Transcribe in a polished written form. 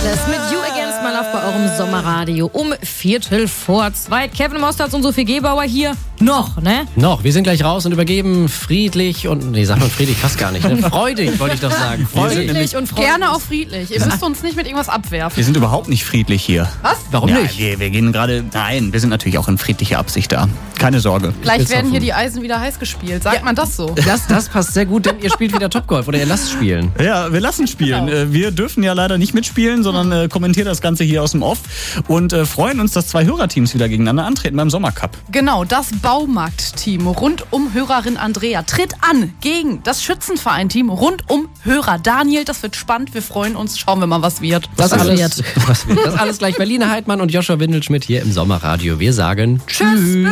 Heartless mit You Against My Love bei eurem Sommerradio um 2:15. Kevin Mostards und Sophie Gebauer hier. Noch, ne? Noch. Wir sind gleich raus und übergeben friedlich und... Nee, sagt man friedlich fast gar nicht. Ne? Freudig, wollte ich doch sagen. Friedlich und freudig. Gerne auch friedlich. Ihr müsst uns nicht mit irgendwas abwerfen. Wir sind überhaupt nicht friedlich hier. Was? Warum Ja, nicht? wir gehen gerade... Nein, wir sind natürlich auch in friedlicher Absicht da. Keine Sorge. Gleich werden hier die Eisen wieder heiß gespielt. Sagt man das so? Das passt sehr gut, denn ihr spielt wieder Topgolf oder ihr lasst spielen. Ja, wir lassen spielen. Genau. Wir dürfen ja leider nicht mitspielen, sondern kommentieren das Ganze hier aus dem Off und freuen uns, dass 2 Hörerteams wieder gegeneinander antreten beim Sommercup. Genau, das Baumarkt-Team rund um Hörerin Andrea tritt an gegen das Schützenverein-Team rund um Hörer Daniel. Das wird spannend, wir freuen uns. Schauen wir mal, was wird. Das alles gleich Berliner Heidmann und Joshua Windelschmidt hier im Sommerradio. Wir sagen Tschüss.